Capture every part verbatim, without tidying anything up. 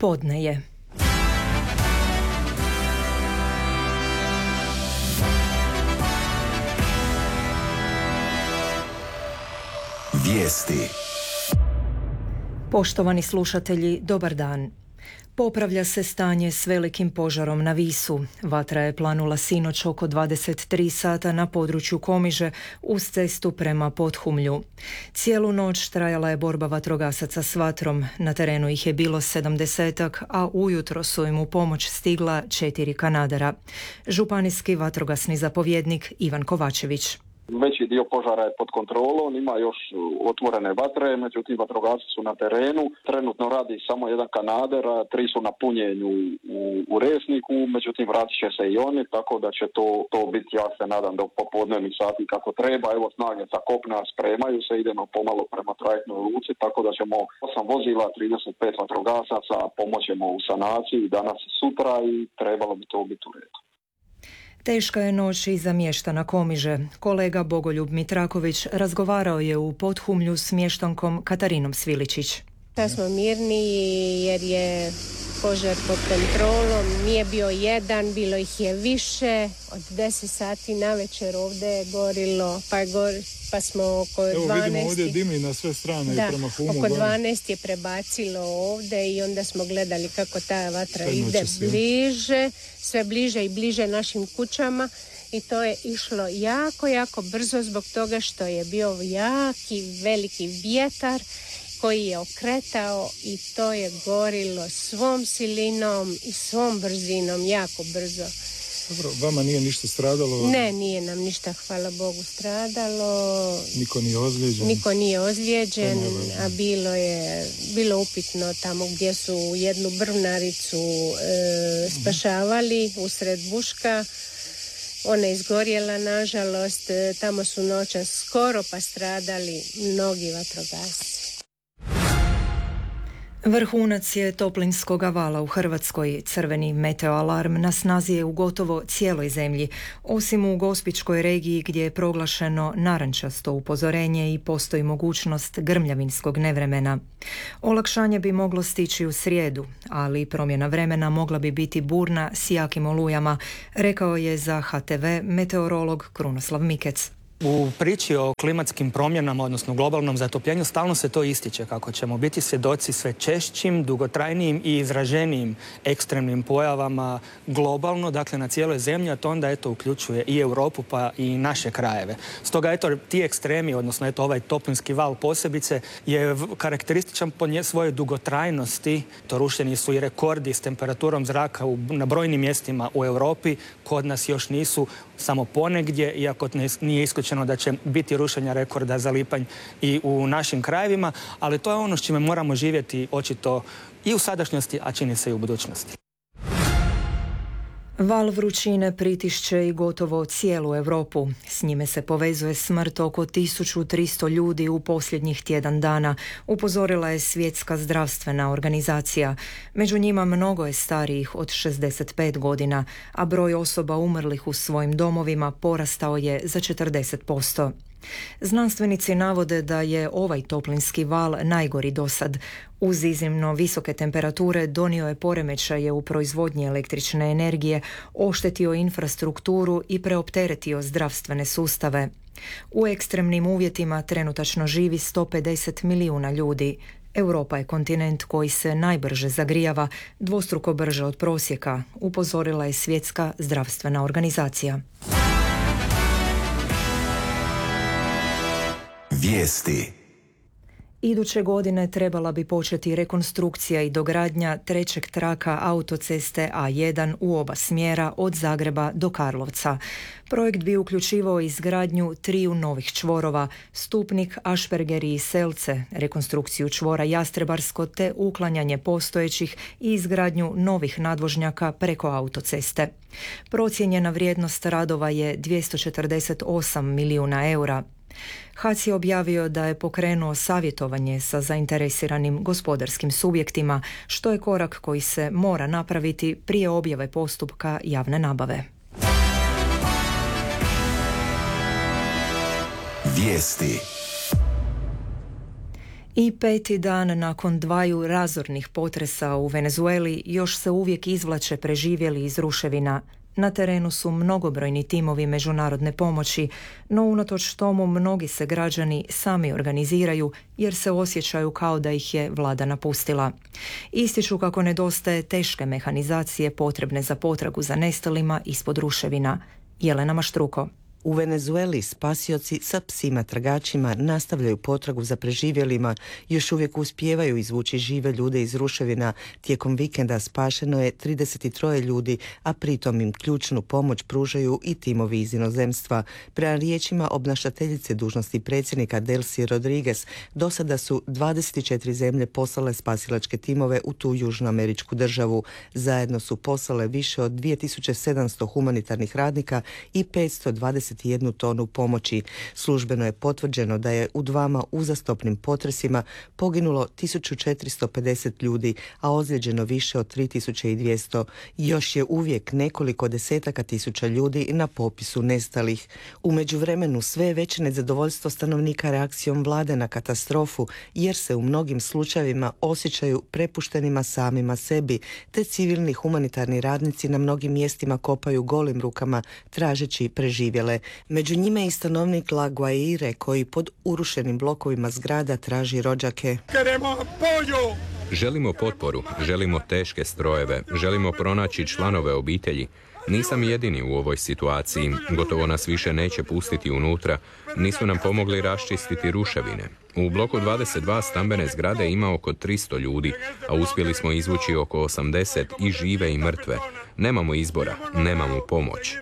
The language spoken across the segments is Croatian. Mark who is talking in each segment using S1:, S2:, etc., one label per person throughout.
S1: Podne je.
S2: Vijesti.
S1: Poštovani slušatelji, dobar dan. Popravlja se stanje s velikim požarom na Visu. Vatra je planula sinoć oko dvadeset tri sata na području Komiže uz cestu prema Podhumlju. Cijelu noć trajala je borba vatrogasaca s vatrom. Na terenu ih je bilo sedamdesetak, a ujutro su im u pomoć stigla četiri kanadera. Županijski vatrogasni zapovjednik Ivan Kovačević.
S3: Veći dio požara je pod kontrolom, ima još otvorene vatre, međutim vatrogasci su na terenu. Trenutno radi samo jedan kanader, a tri su na punjenju u, u Resniku, međutim vratit će se i oni, tako da će to, to biti, ja se nadam, do popodnevnih sati kako treba. Evo, snage sa kopna spremaju se, idemo pomalo prema trajektnoj luci, tako da ćemo osam vozila, trideset pet vatrogasaca, pomoćemo u sanaciji danas i sutra i trebalo bi to biti u redu.
S1: Teška je noć i za mještana Komiže. Kolega Bogoljub Mitraković razgovarao je u Podhumlju s mještankom Katarinom Sviličić.
S4: Da smo mirni jer je požar pod kontrolom, nije bio jedan, bilo ih je više. Od deset sati na večer ovdje je gorilo, pa, je gor, pa smo oko
S5: Evo,
S4: dvanaest...
S5: vidimo ovdje dimi na sve strane
S4: da,
S5: i prema humu.
S4: oko dvanaest je prebacilo ovdje i onda smo gledali kako ta vatra ide bliže, sve bliže i bliže našim kućama. I to je išlo jako, jako brzo zbog toga što je bio jaki, veliki vjetar koji je okretao i to je gorilo svom silinom i svom brzinom, jako brzo.
S5: Dobro, vama nije ništa stradalo?
S4: Ne, nije nam ništa, hvala Bogu, stradalo.
S5: Niko nije ozlijeđen?
S4: Niko nije ozlijeđen, a bilo je bilo upitno tamo gdje su jednu brvnaricu e, spašavali usred buška. Ona je izgorjela, nažalost, tamo su noćas skoro pa stradali mnogi vatrogasci.
S1: Vrhunac je toplinskog vala u Hrvatskoj. Crveni meteoalarm na snazi je u gotovo cijeloj zemlji, osim u Gospićkoj regiji gdje je proglašeno narančasto upozorenje i postoji mogućnost grmljavinskog nevremena. Olakšanje bi moglo stići u srijedu, ali promjena vremena mogla bi biti burna s jakim olujama, rekao je za H T V meteorolog Krunoslav Mikec.
S6: U priči o klimatskim promjenama, odnosno globalnom zatopljenju, stalno se to ističe kako ćemo biti svjedoci sve češćim, dugotrajnijim i izraženijim ekstremnim pojavama globalno, dakle na cijeloj zemlji, a to onda eto uključuje i Europu pa i naše krajeve. Stoga eto ti ekstremi, odnosno eto ovaj toplinski val posebice je karakterističan po nje svojoj dugotrajnosti. To rušeni su i rekordi s temperaturom zraka u, na brojnim mjestima u Europi, kod nas još nisu, samo ponegdje, iako nije isključeno da će biti rušenja rekorda za lipanj i u našim krajevima, ali to je ono s čime moramo živjeti očito i u sadašnjosti, a čini se i u budućnosti.
S1: Val vrućine pritišće i gotovo cijelu Europu. S njime se povezuje smrt oko tisuću tristo ljudi u posljednjih tjedan dana, upozorila je Svjetska zdravstvena organizacija. Među njima mnogo je starijih od šezdeset pet godina, a broj osoba umrlih u svojim domovima porastao je za četrdeset posto. Znanstvenici navode da je ovaj toplinski val najgori dosad. Uz iznimno visoke temperature donio je poremećaje u proizvodnji električne energije, oštetio infrastrukturu i preopteretio zdravstvene sustave. U ekstremnim uvjetima trenutačno živi sto pedeset milijuna ljudi. Europa je kontinent koji se najbrže zagrijava, dvostruko brže od prosjeka, upozorila je Svjetska zdravstvena organizacija.
S2: Vijesti.
S1: Iduće godine trebala bi početi rekonstrukcija i dogradnja trećeg traka autoceste A jedan u oba smjera od Zagreba do Karlovca. Projekt bi uključivao izgradnju triju novih čvorova, Stupnik, Ašperger i Selce, rekonstrukciju čvora Jastrebarsko te uklanjanje postojećih i izgradnju novih nadvožnjaka preko autoceste. Procijenjena vrijednost radova je dvjesto četrdeset osam milijuna eura. H A C je objavio da je pokrenuo savjetovanje sa zainteresiranim gospodarskim subjektima, što je korak koji se mora napraviti prije objave postupka javne nabave.
S2: Vijesti.
S1: I peti dan nakon dvaju razornih potresa u Venezueli još se uvijek izvlače preživjeli iz ruševina. Na terenu su mnogobrojni timovi međunarodne pomoći, no unatoč tomu mnogi se građani sami organiziraju jer se osjećaju kao da ih je vlada napustila. Ističu kako nedostaje teške mehanizacije potrebne za potragu za nestalima ispod ruševina. Jelena Maštruko.
S2: U Venezueli spasioci sa psima tragačima nastavljaju potragu za preživjelima, još uvijek uspijevaju izvući žive ljude iz ruševina. Tijekom vikenda spašeno je trideset tri ljudi, a pritom im ključnu pomoć pružaju i timovi iz inozemstva. Prema riječima obnašateljice dužnosti predsjednika Delcy Rodriguez, do sada su dvadeset četiri zemlje poslale spasilačke timove u tu južnoameričku državu. Zajedno su poslale više od dvije tisuće sedamsto humanitarnih radnika i petsto dvadeset jednu tonu pomoći. Službeno je potvrđeno da je u dvama uzastopnim potresima poginulo tisuću četiristo pedeset ljudi, a ozlijeđeno više od tri tisuće dvjesto. Još je uvijek nekoliko desetaka tisuća ljudi na popisu nestalih. U međuvremenu sve je veće nezadovoljstvo stanovnika reakcijom vlade na katastrofu, jer se u mnogim slučajevima osjećaju prepuštenima samima sebi, te civilni humanitarni radnici na mnogim mjestima kopaju golim rukama tražeći preživjele. Među njime je i stanovnik La Guaire koji pod urušenim blokovima zgrada traži rođake.
S7: Želimo potporu, želimo teške strojeve, želimo pronaći članove obitelji. Nisam jedini u ovoj situaciji, gotovo nas više neće pustiti unutra, nisu nam pomogli raščistiti ruševine. U bloku dvadeset dva stambene zgrade ima oko tristo ljudi, a uspjeli smo izvući oko osamdeset i žive i mrtve. Nemamo izbora, nemamo pomoć.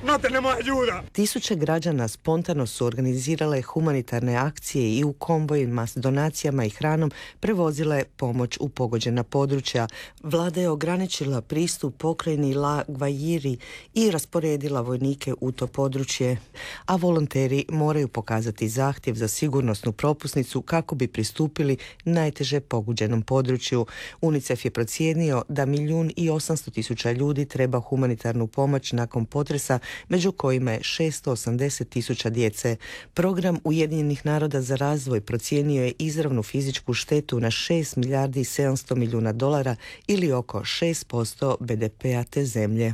S2: Tisuće građana spontano su organizirale humanitarne akcije i u konvojima s donacijama i hranom prevozile pomoć u pogođena područja. Vlada je ograničila pristup pokrajini La Guairi i rasporedila vojnike u to područje, a volonteri moraju pokazati zahtjev za sigurnosnu propusnicu kako bi pristupili najteže pogođenom području. UNICEF je procijenio da milijun i osamsto tisuća ljudi treba humanitarnu pomoć nakon potresa, među kojima je šesto osamdeset tisuća djece. Program Ujedinjenih naroda za razvoj procijenio je izravnu fizičku štetu na šest milijardi i sedamsto milijuna dolara ili oko šest posto be de pea te zemlje.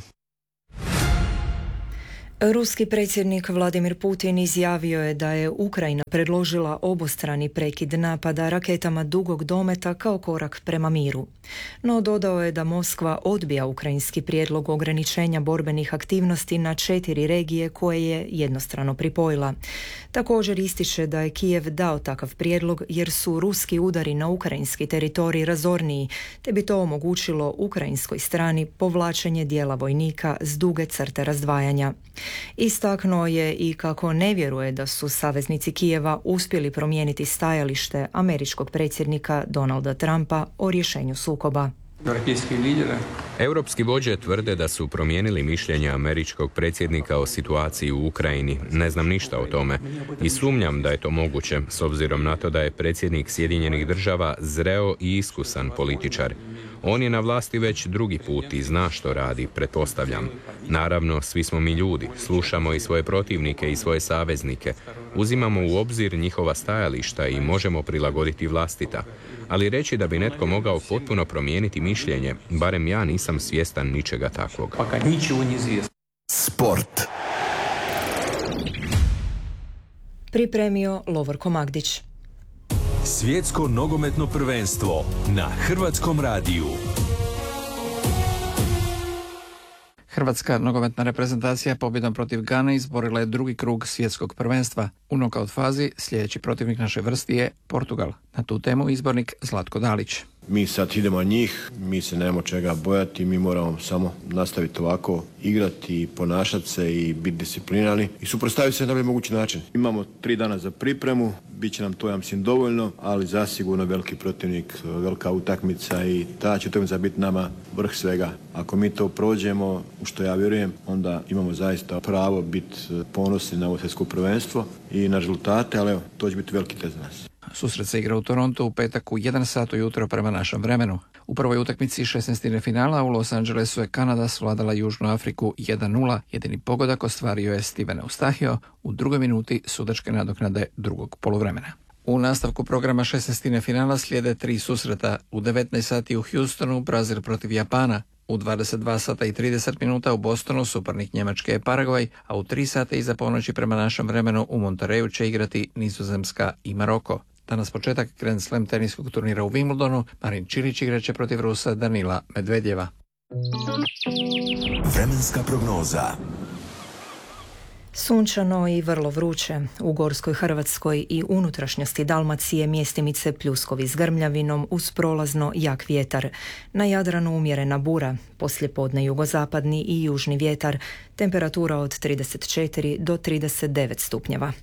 S1: Ruski predsjednik Vladimir Putin izjavio je da je Ukrajina predložila obostrani prekid napada raketama dugog dometa kao korak prema miru. No dodao je da Moskva odbija ukrajinski prijedlog ograničenja borbenih aktivnosti na četiri regije koje je jednostrano pripojila. Također ističe da je Kijev dao takav prijedlog jer su ruski udari na ukrajinski teritorij razorniji, te bi to omogućilo ukrajinskoj strani povlačenje dijela vojnika s duge crte razdvajanja. Istaknuo je i kako ne vjeruje da su saveznici Kijeva uspjeli promijeniti stajalište američkog predsjednika Donalda Trumpa o rješenju sukoba.
S7: Europski vođe tvrde da su promijenili mišljenje američkog predsjednika o situaciji u Ukrajini. Ne znam ništa o tome i sumnjam da je to moguće, s obzirom na to da je predsjednik Sjedinjenih država zreo i iskusan političar. On je na vlasti već drugi put i zna što radi, pretpostavljam. Naravno, svi smo mi ljudi, slušamo i svoje protivnike i svoje saveznike. Uzimamo u obzir njihova stajališta i možemo prilagoditi vlastita. Ali reći da bi netko mogao potpuno promijeniti mišljenje, barem ja nisam svjestan ničega takvog.
S8: Sport.
S1: Pripremio Lovorko Magdić.
S8: Svjetsko nogometno prvenstvo na Hrvatskom radiju.
S9: Hrvatska nogometna reprezentacija pobjedom protiv Gane izborila je drugi krug svjetskog prvenstva. U nokaut fazi sljedeći protivnik naše vrsti je Portugal. Na tu temu izbornik Zlatko Dalić.
S10: Mi sad idemo na njih, mi se nemamo čega bojati, mi moramo samo nastaviti ovako igrati, ponašati se i biti disciplinirani i suprotstaviti se na najbolji mogući način. Imamo tri dana za pripremu, bit će nam to ja mislim dovoljno, ali zasigurno veliki protivnik, velika utakmica i ta će utakmica biti nama vrh svega. Ako mi to prođemo, u što ja vjerujem, onda imamo zaista pravo biti ponosni na ovo svjetsko prvenstvo i na rezultate, ali evo, to će biti veliki test za nas.
S9: Susret se igra u Torontu u petak u jedan sat ujutro prema našem vremenu. U prvoj utakmici šesnaestine finala u Los Angelesu je Kanada svladala Južnu Afriku jedan nula. Jedini pogodak ostvario je Steven Eustahio u drugoj minuti sudačke nadoknade drugog poluvremena. U nastavku programa šesnaestine finala slijede tri susreta. U devetnaest sati u Houstonu Brazil protiv Japana. U dvadeset dva sata i trideset minuta u Bostonu suparnik Njemačke je Paragvaj, a u tri sata iza ponoći prema našem vremenu u Monterreyu će igrati Nizozemska i Maroko. Danas početak Grand Slam teniskog turnira u Wimbledonu. Marin Čilić igraće protiv Rusa Danila Medvedjeva.
S8: Vremenska prognoza.
S1: Sunčano i vrlo vruće. U gorskoj Hrvatskoj i unutrašnjosti Dalmacije mjestimice pljuskovi s grmljavinom uz prolazno jak vjetar. Na Jadranu umjerena bura, poslijepodne jugozapadni i južni vjetar, temperatura od trideset četiri do trideset devet stupnjeva.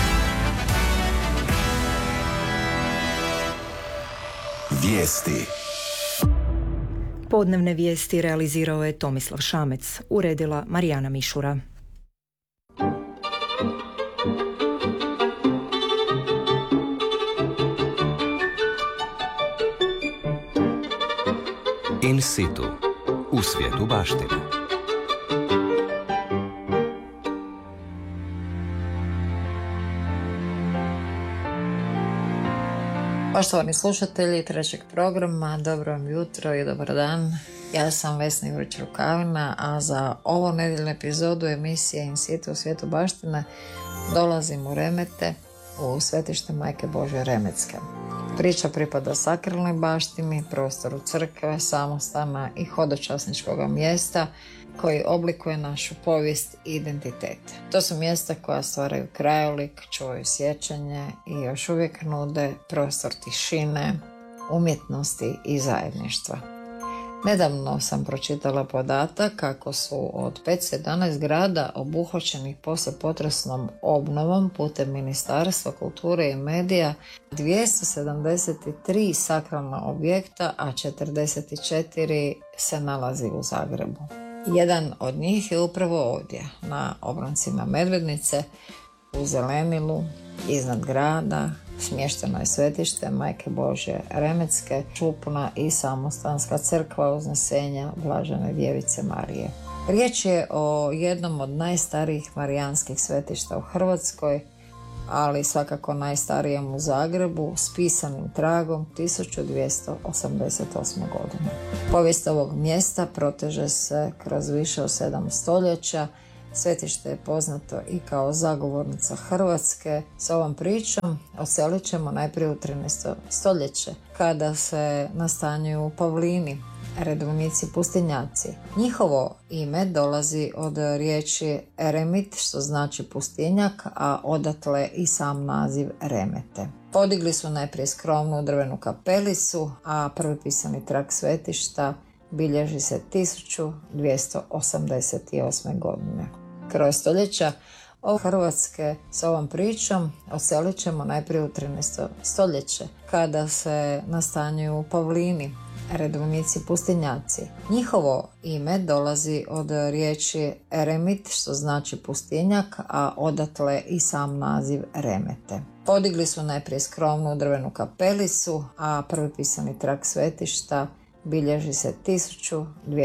S8: Vijesti.
S1: Podnevne vijesti realizirao je Tomislav Šamec, uredila Marijana Mišura.
S11: In situ, u svijetu baštine.
S12: Poštovani slušatelji trećeg programa, dobro vam jutro i dobar dan. Ja sam Vesna Ivrić Rukavina, a za ovu nedjeljnu epizodu emisije In situ u svijetu baštine dolazim u Remete, u svetište Majke Božje Remetske. Priča pripada sakralnoj baštini, prostoru crkve, samostana i hodočasničkog mjesta koji oblikuje našu povijest i identitet. To su mjesta koja stvaraju krajolik, čuvaju sjećanje i još uvijek nude prostor tišine, umjetnosti i zajedništva. Nedavno sam pročitala podatak kako su od petsto jedanaest zgrada obuhvaćenih poslijepotresnom obnovom putem Ministarstva kulture i medija dvjesto sedamdeset tri sakralna objekta, a četrdeset četiri se nalazi u Zagrebu. Jedan od njih je upravo ovdje, na obroncima Medvednice, u zelenilu, iznad grada, smješteno je svetište Majke Božje Remetske, župna i samostanska crkva Uznesenja Blažene Djevice Marije. Riječ je o jednom od najstarijih marijanskih svetišta u Hrvatskoj, ali svakako najstarijem u Zagrebu, s pisanim tragom tisuću dvjesto osamdeset osme. godine. Povijest ovog mjesta proteže se kroz više od sedam stoljeća. Svetište je poznato i kao zagovornica Hrvatske. S ovom pričom odselit ćemo najprije u trinaesto stoljeće, kada se nastanjuju Pavlini, redovnici pustinjaci. Njihovo ime dolazi od riječi eremit, što znači pustinjak, a odatle i sam naziv Remete. Podigli su najprije skromnu drvenu kapelicu, a prvi pisani trag svetišta bilježi se tisuću dvjesto osamdeset osme. godine. Kroz stoljeća o Hrvatske s ovom pričom odselit ćemo najprije u trinaesto stoljeće, kada se nastanjuju Pavlini, redovnici pustinjaci. Njihovo ime dolazi od riječi eremit, što znači pustinjak, a odatle i sam naziv Remete. Podigli su najprije skromnu drvenu kapelicu, a prvi pisani trag svetišta bilježi se tisuću dvjesto